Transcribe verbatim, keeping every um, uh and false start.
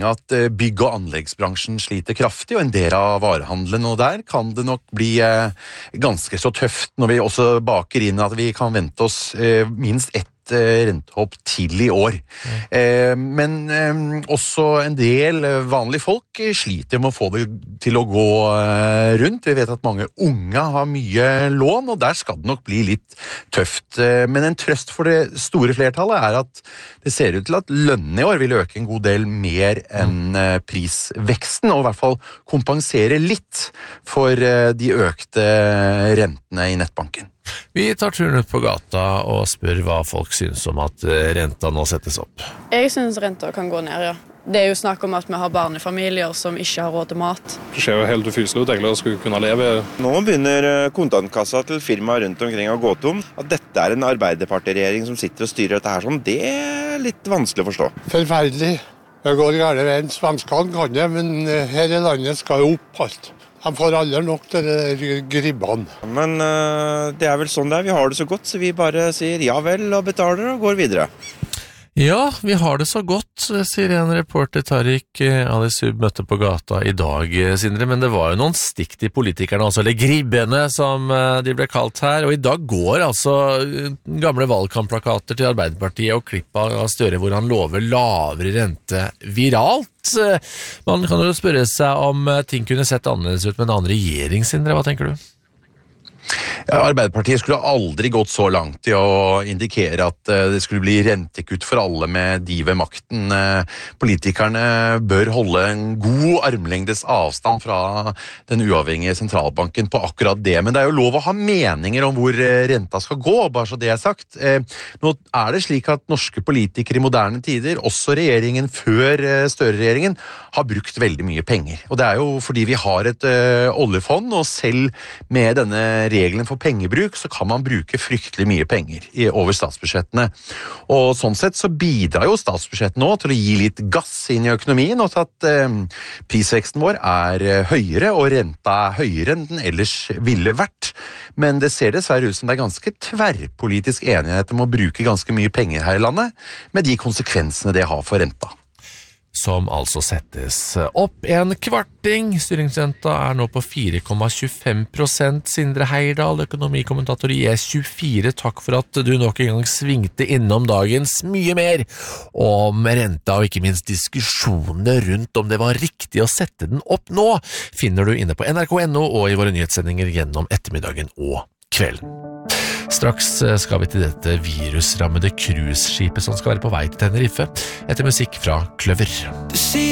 lenge at eh, bygg- og anleggsbransjen sliter kraftig, og en del av varehandelen, og der kan det nok bli eh, ganske så tøft når vi også baker inn at vi kan vente oss eh, minst ett rentehopp til i år. Mm. Eh, men eh, også en del vanlige folk sliter med å få det til å gå eh, rundt. Vi vet at mange unge har mye lån, og der skal det nok bli litt tøft. Eh, men en trøst for det store flertallet er at det ser ut til at lønnen i år vil øke en god del mer enn eh, prisveksten, og i hvert fall kompensere litt for eh, de økte rentene i nettbanken. Vi tar turen ut på gata og spør hva folk synes om at renta nå settes opp. Jeg synes renta kan gå ned, ja. Det er jo snakk om at vi har barnefamilier som ikke har råd til mat. Det ser jo helt ufyselig ut egentlig å skulle kunne leve. Nå begynner kontantkassa til firmaer rundt omkring å gå tom. At dette er en arbeiderpartiregjering som sitter og styrer dette her sånn, det er litt vanskelig å forstå. Forferdelig. Det går gærent veien. Svenskene kan det, men her i landet skal jo opp alt. De får aldri nok til de gribbene. Men uh, det er vel sånn det er. Vi har det så godt, så vi bare sier ja vel og betaler og går videre. Ja, vi har det så godt, sier en reporter Tariq Alisub møtte på gata i dag, Sindre, men det var jo noen stikk til politikerne, altså, eller gribbene som de ble kalt her, og i dag går altså gamle valgkampplakater til Arbeiderpartiet og klipp av Støre hvor han lover lavere rente viralt. Man kan jo spørre seg om ting kunne sett annerledes ut med en annen regjering, Sindre, hva tenker du? Ja, Arbeiderpartiet skulle aldri gått så langt i å indikere at uh, det skulle bli rentekutt for alle med de ved makten. Uh, politikerne bør holde en god armlengdes avstand fra den uavhengige sentralbanken på akkurat det, men det er jo lov å ha meninger om hvor uh, renta skal gå, bare så det er sagt. Uh, nå er det slik at norske politikere i moderne tider, også regjeringen før uh, Støre-regjeringen, har brukt veldig mye penger. Og det er jo fordi vi har et uh, oljefond, og selv med denne regelen for pengebruk, så kan man bruke fryktelig mye penger i, over statsbudsjettene. Og sånn sett så bidrar jo statsbudsjettet nå til å gi litt gass inn i økonomien, og til at eh, prisveksten vår er eh, høyere, og renta er høyere enn den ellers ville vært. Men det ser dessverre ut som det er ganske tverrpolitisk enighet om å bruke ganske mye penger her i landet, med de konsekvensene det har for renta. Som altså settes opp en kvarting. Styringsrenta er nå på fire komma tjuefem prosent. Sindre Heirdal, økonomikommentator i E tjuefire, takk for at du nok en gang svingte innom dagens mye mer om renta, og ikke minst diskusjonene rundt om det var riktig å sette den opp nå, finner du inne på N R K punktum N O og i våre nyhetssendinger gjennom ettermiddagen og kvelden. Straks skal vi til dette virusrammede cruiseskipet som skal være på vei til Tenerife, etter musikk fra Kløver.